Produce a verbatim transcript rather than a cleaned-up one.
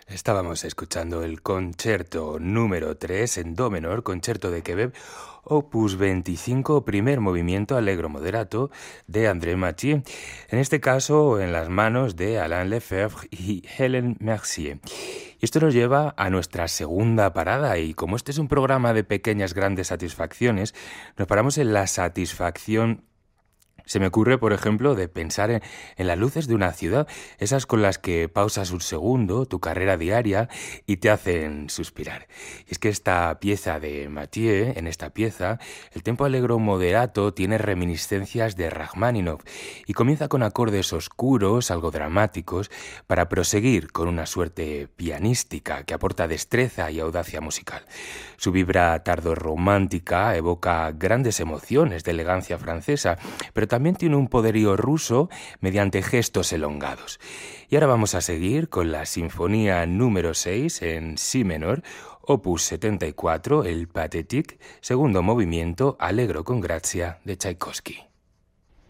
Estábamos escuchando el concierto número tres en do menor, concierto de Quebec, opus veinticinco, primer movimiento allegro moderato de André Mathieu, en este caso en las manos de Alain Lefebvre y Hélène Mercier. Y esto nos lleva a nuestra segunda parada, y como este es un programa de pequeñas grandes satisfacciones, nos paramos en la satisfacción. Se me ocurre, por ejemplo, de pensar en, en las luces de una ciudad, esas con las que pausas un segundo tu carrera diaria y te hacen suspirar. Y es que esta pieza de Mathieu, en esta pieza, el tempo allegro moderato tiene reminiscencias de Rachmaninoff y comienza con acordes oscuros, algo dramáticos, para proseguir con una suerte pianística que aporta destreza y audacia musical. Su vibra tardorromántica evoca grandes emociones de elegancia francesa, pero también También tiene un poderío ruso mediante gestos elongados. Y ahora vamos a seguir con la sinfonía número seis en si menor, opus setenta y cuatro, el Pathétique, segundo movimiento, allegro con gracia de Tchaikovsky.